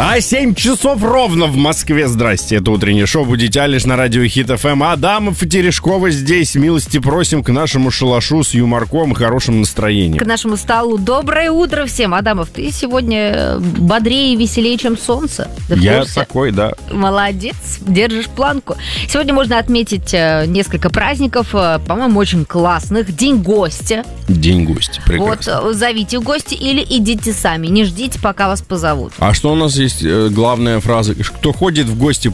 А 7 часов ровно в Москве. Здрасте, это утреннее шоу «Будите Алиш» на радио Хит ФМ. Адамов и Терешкова здесь. Милости просим к нашему шалашу с юморком и хорошим настроением. К нашему столу. Доброе утро всем. Адамов, ты сегодня бодрее и веселее, чем солнце. Я такой, да. Молодец, держишь планку. Сегодня можно отметить несколько праздников, по-моему, очень классных. День гостя. День гостя, прекрасно. Вот, зовите в гости или идите сами. Не ждите, пока вас позовут. А что у нас есть главная фраза? Кто ходит в гости